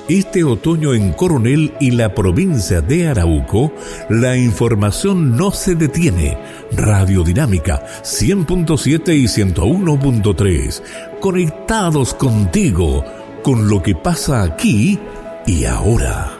Este otoño en Coronel y la provincia de Arauco, la información no se detiene. Radio Dinámica 100.7 y 101.3. Conectados contigo, con lo que pasa aquí y ahora.